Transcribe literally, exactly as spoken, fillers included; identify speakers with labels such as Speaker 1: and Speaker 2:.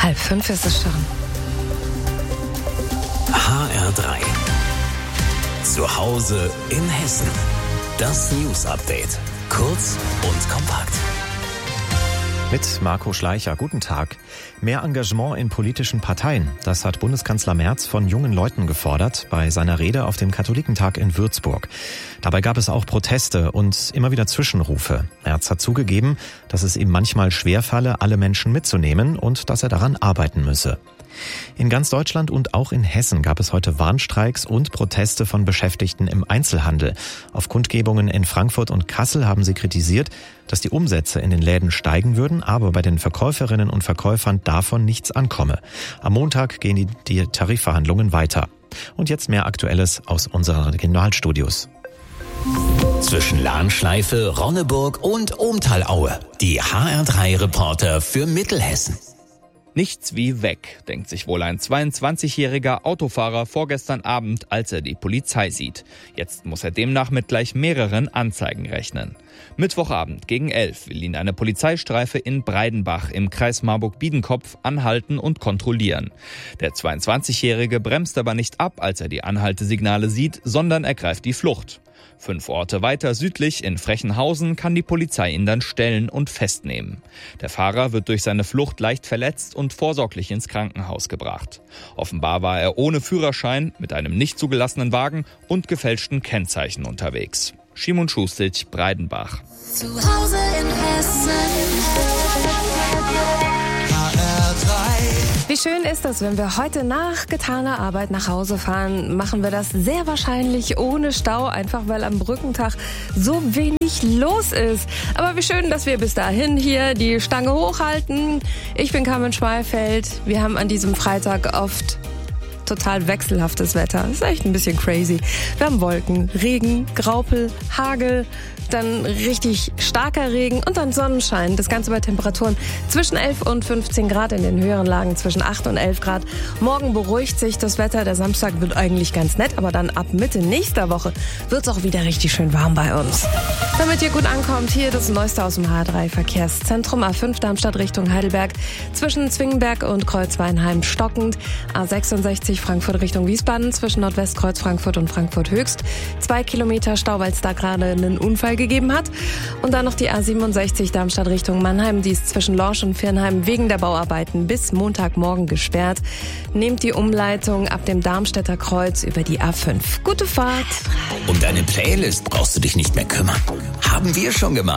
Speaker 1: Halb fünf ist es schon.
Speaker 2: H R drei. Zu Hause in Hessen. Das News Update. Kurz und kompakt.
Speaker 3: Mit Marco Schleicher. Guten Tag. Mehr Engagement in politischen Parteien. Das hat Bundeskanzler Merz von jungen Leuten gefordert bei seiner Rede auf dem Katholikentag in Würzburg. Dabei gab es auch Proteste und immer wieder Zwischenrufe. Merz hat zugegeben, dass es ihm manchmal schwerfalle, alle Menschen mitzunehmen und dass er daran arbeiten müsse. In ganz Deutschland und auch in Hessen gab es heute Warnstreiks und Proteste von Beschäftigten im Einzelhandel. Auf Kundgebungen in Frankfurt und Kassel haben sie kritisiert, dass die Umsätze in den Läden steigen würden, aber bei den Verkäuferinnen und Verkäufern davon nichts ankomme. Am Montag gehen die, die Tarifverhandlungen weiter. Und jetzt mehr Aktuelles aus unseren Regionalstudios.
Speaker 2: Zwischen Lahnschleife, Ronneburg und Ohmtalaue. Die H R drei Reporter für Mittelhessen.
Speaker 4: Nichts wie weg, denkt sich wohl ein zweiundzwanzigjähriger Autofahrer vorgestern Abend, als er die Polizei sieht. Jetzt muss er demnach mit gleich mehreren Anzeigen rechnen. Mittwochabend gegen elf will ihn eine Polizeistreife in Breidenbach im Kreis Marburg-Biedenkopf anhalten und kontrollieren. Der zweiundzwanzigjährige bremst aber nicht ab, als er die Anhaltesignale sieht, sondern ergreift die Flucht. Fünf Orte weiter südlich in Frechenhausen kann die Polizei ihn dann stellen und festnehmen. Der Fahrer wird durch seine Flucht leicht verletzt und vorsorglich ins Krankenhaus gebracht. Offenbar war er ohne Führerschein, mit einem nicht zugelassenen Wagen und gefälschten Kennzeichen unterwegs. Schimon Schustic, Breidenbach.
Speaker 5: Zu Hause in Hessen.
Speaker 1: Wie schön ist das, wenn wir heute nach getaner Arbeit nach Hause fahren, machen wir das sehr wahrscheinlich ohne Stau, einfach weil am Brückentag so wenig los ist. Aber wie schön, dass wir bis dahin hier die Stange hochhalten. Ich bin Carmen Schmalfeld. Wir haben an diesem Freitag oft total wechselhaftes Wetter. Das ist echt ein bisschen crazy. Wir haben Wolken, Regen, Graupel, Hagel, dann richtig starker Regen und dann Sonnenschein. Das Ganze bei Temperaturen zwischen elf und fünfzehn Grad, in den höheren Lagen zwischen acht und elf Grad. Morgen beruhigt sich das Wetter. Der Samstag wird eigentlich ganz nett, aber dann ab Mitte nächster Woche wird es auch wieder richtig schön warm bei uns. Damit ihr gut ankommt, hier das Neueste aus dem H R drei Verkehrszentrum. A fünf Darmstadt Richtung Heidelberg zwischen Zwingenberg und Kreuzweinheim stockend. A sechsundsechzig Frankfurt Richtung Wiesbaden zwischen Nordwestkreuz Frankfurt und Frankfurt Höchst. Zwei Kilometer Stau, weil es da gerade einen Unfall gegeben hat. Und dann noch die A siebenundsechzig Darmstadt Richtung Mannheim. Die ist zwischen Lorsch und Viernheim wegen der Bauarbeiten bis Montagmorgen gesperrt. Nehmt die Umleitung ab dem Darmstädter Kreuz über die A fünf. Gute Fahrt!
Speaker 2: Um deine Playlist brauchst du dich nicht mehr kümmern. Haben wir schon gemacht.